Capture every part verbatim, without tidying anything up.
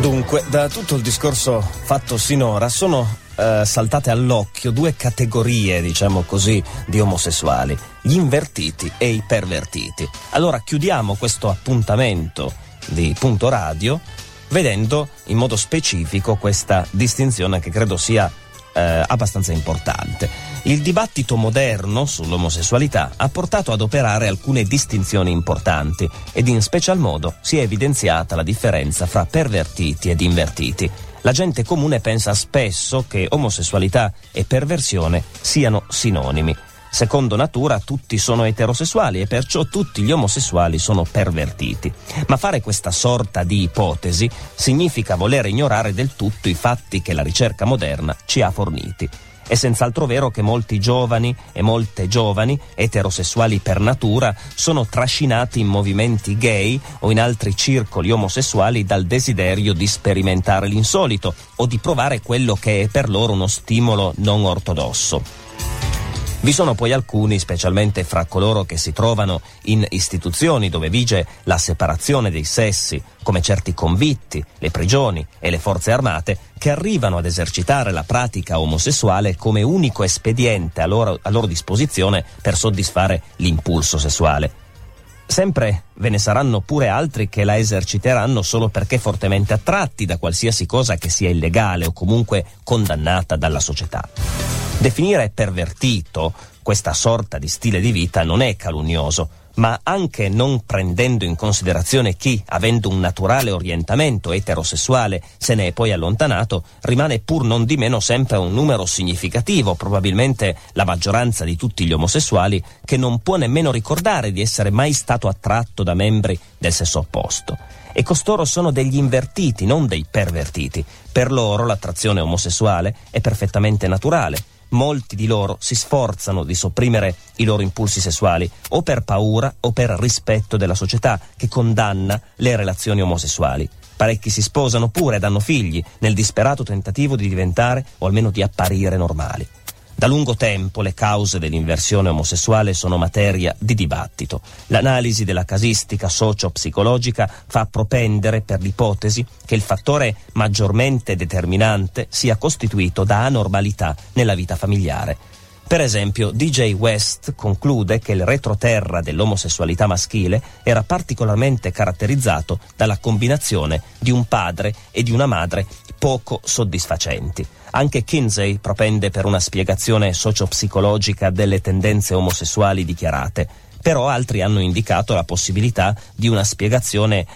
Dunque, da tutto il discorso fatto sinora sono eh, saltate all'occhio due categorie, diciamo così, di omosessuali: gli invertiti e i pervertiti. Allora chiudiamo questo appuntamento di Punto Radio vedendo in modo specifico questa distinzione che credo sia eh, abbastanza importante. Il dibattito moderno sull'omosessualità ha portato ad operare alcune distinzioni importanti ed in special modo si è evidenziata la differenza fra pervertiti ed invertiti. La gente comune pensa spesso che omosessualità e perversione siano sinonimi. Secondo natura tutti sono eterosessuali e perciò tutti gli omosessuali sono pervertiti. Ma fare questa sorta di ipotesi significa voler ignorare del tutto i fatti che la ricerca moderna ci ha forniti. È senz'altro vero che molti giovani e molte giovani, eterosessuali per natura, sono trascinati in movimenti gay o in altri circoli omosessuali dal desiderio di sperimentare l'insolito o di provare quello che è per loro uno stimolo non ortodosso. Vi sono poi alcuni, specialmente fra coloro che si trovano in istituzioni dove vige la separazione dei sessi, come certi convitti, le prigioni e le forze armate, che arrivano ad esercitare la pratica omosessuale come unico espediente a loro, a loro disposizione per soddisfare l'impulso sessuale. Sempre ve ne saranno pure altri che la eserciteranno solo perché fortemente attratti da qualsiasi cosa che sia illegale o comunque condannata dalla società. Definire pervertito questa sorta di stile di vita non è calunnoso, ma anche non prendendo in considerazione chi, avendo un naturale orientamento eterosessuale, se ne è poi allontanato, rimane pur non di meno sempre un numero significativo, probabilmente la maggioranza di tutti gli omosessuali, che non può nemmeno ricordare di essere mai stato attratto da membri del sesso opposto. E costoro sono degli invertiti, non dei pervertiti. Per loro l'attrazione omosessuale è perfettamente naturale. Molti di loro si sforzano di sopprimere i loro impulsi sessuali o per paura o per rispetto della società che condanna le relazioni omosessuali. Parecchi si sposano pure ed hanno figli nel disperato tentativo di diventare o almeno di apparire normali. Da lungo tempo le cause dell'inversione omosessuale sono materia di dibattito. L'analisi della casistica socio-psicologica fa propendere per l'ipotesi che il fattore maggiormente determinante sia costituito da anormalità nella vita familiare. Per esempio, D J West conclude che il retroterra dell'omosessualità maschile era particolarmente caratterizzato dalla combinazione di un padre e di una madre poco soddisfacenti. Anche Kinsey propende per una spiegazione sociopsicologica delle tendenze omosessuali dichiarate, però altri hanno indicato la possibilità di una spiegazione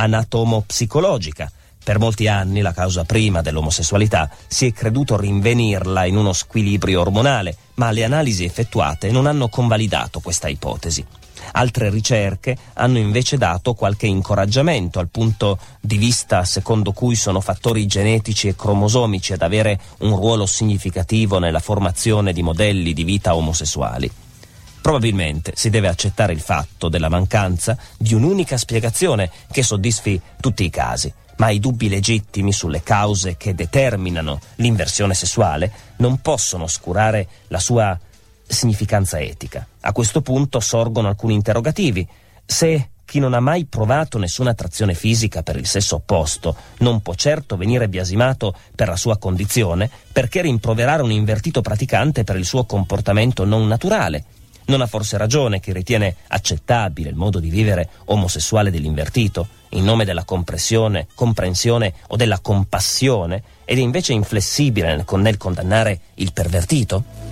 anatomopsicologica. Per molti anni la causa prima dell'omosessualità si è creduto rinvenirla in uno squilibrio ormonale, ma le analisi effettuate non hanno convalidato questa ipotesi. Altre ricerche hanno invece dato qualche incoraggiamento al punto di vista secondo cui sono fattori genetici e cromosomici ad avere un ruolo significativo nella formazione di modelli di vita omosessuali. Probabilmente si deve accettare il fatto della mancanza di un'unica spiegazione che soddisfi tutti i casi, ma i dubbi legittimi sulle cause che determinano l'inversione sessuale non possono oscurare la sua significanza etica. A questo punto sorgono alcuni interrogativi. Se chi non ha mai provato nessuna attrazione fisica per il sesso opposto non può certo venire biasimato per la sua condizione, perché rimproverare un invertito praticante per il suo comportamento non naturale? Non ha forse ragione chi ritiene accettabile il modo di vivere omosessuale dell'invertito, in nome della comprensione, comprensione o della compassione, ed è invece inflessibile nel, nel condannare il pervertito?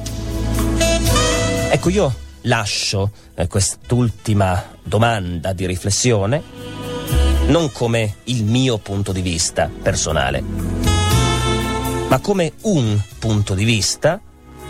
Ecco, io lascio eh, quest'ultima domanda di riflessione non come il mio punto di vista personale, ma come un punto di vista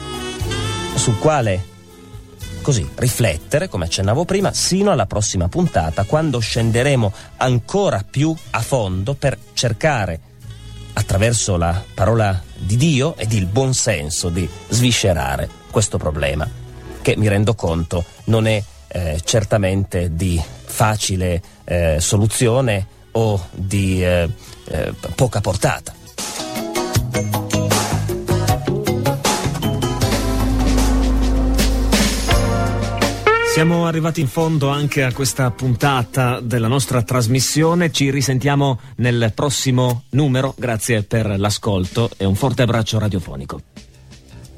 sul quale così riflettere, come accennavo prima, sino alla prossima puntata, quando scenderemo ancora più a fondo per cercare, attraverso la parola di Dio ed il buon senso, di sviscerare questo problema, che mi rendo conto non è eh, certamente di facile eh, soluzione o di eh, eh, poca portata. Siamo arrivati in fondo anche a questa puntata della nostra trasmissione. Ci risentiamo nel prossimo numero. Grazie per l'ascolto e un forte abbraccio radiofonico.